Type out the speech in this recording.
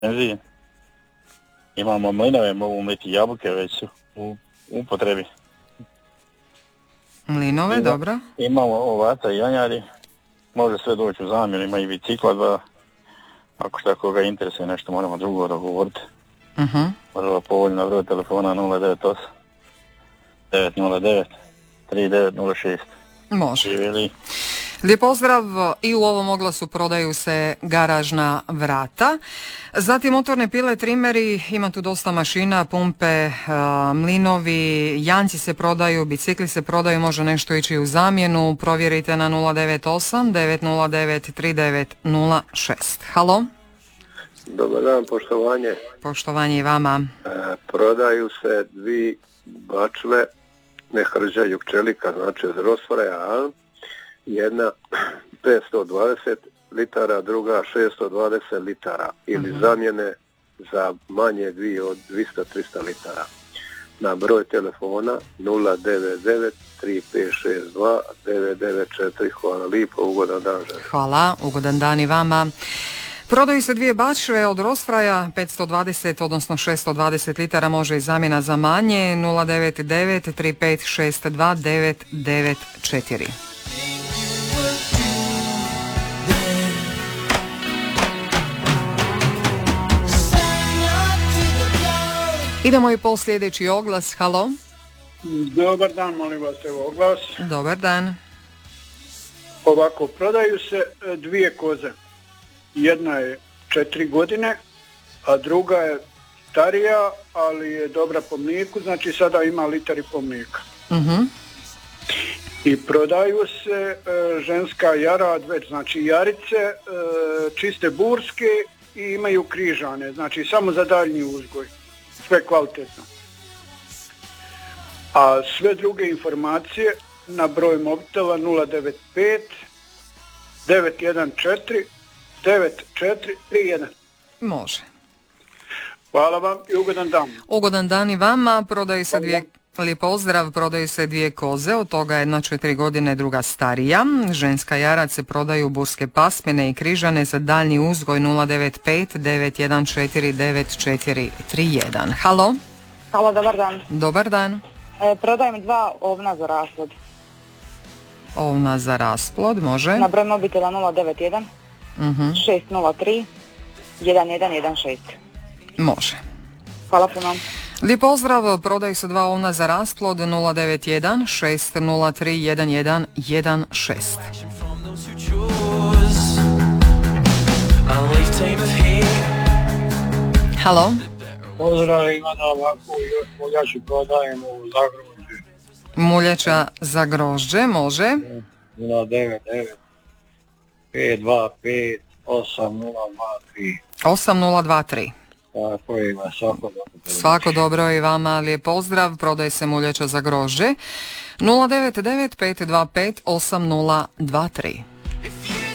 benzin. Imamo mlinove, mogu biti jabuke, već su u upotrebi. Mlinove, dobro. Imamo ovaca i janjari, može sve doći u zamjenu, ima i bicikla dva. Ako tako ga interesuje nešto, moramo drugo dogovoriti. Vrlo povoljno broj telefona 098 909 3906. Može. Živjeli. Lijep pozdrav, i u ovom oglasu prodaju se garažna vrata. Zatim motorne pile, trimeri, ima tu dosta mašina, pumpe, mlinovi, janjci se prodaju, bicikli se prodaju, može nešto ići u zamjenu. Provjerite na 098 909 3906. Halo? Dobar dan, poštovanje. Poštovanje i vama. Prodaju se dvi bačve, ne hrđaju pčelika, znači od Rosfraja, jedna 520 litara, druga 620 litara ili zamjene za manje dvije od 200-300 litara. Na broj telefona 099 3562 994. Hvala lijepo, ugodan dan želim. Hvala, ugodan dan i vama. Prodaju se dvije bačve od Rosfraja, 520 odnosno 620 litara, može i zamjena za manje, 099 3562 994. Idemo i po sljedeći oglas. Halo? Dobar dan, molim vas, evo oglas. Dobar dan. Ovako, prodaju se dvije koze. Jedna je 4 godine, a druga je starija, ali je dobra po mlijeku, znači sada ima litar i po mlijeka. I prodaju se ženska jarad, već znači jarice, čiste burske i imaju križane, znači samo za daljnji uzgoj. Sve kvalitetno. A sve druge informacije na broj mobitela 095 914 9431. Može. Hvala vam i ugodan dan. Ugodan dan i vama. Prodaju se dvije, lijep pozdrav, prodaju se dvije koze, od toga jedna 4 godine, druga starija. Ženska jarad se prodaju burske pasmine i križane za daljnji uzgoj 095 914 9431. Halo? Halo, dobar dan. Dobar dan. Prodajem dva ovna za rasplod. Ovna za rasplod, može. Na broj mobitela 091 603 1116. Može. Hvala puno. Lijep pozdrav, prodaju se dva ovna za rasplod 091 603 1116. Halo? Pozdrav, ima da ovako još muljaču prodajem u Zagrožđe. Muljača za grožđe, može. 099 525 8023. 8023. Tako ima, svako dobro. Svako dobro i vama, lijep pozdrav, prodaj se muljača za grožđe 099 525 8023.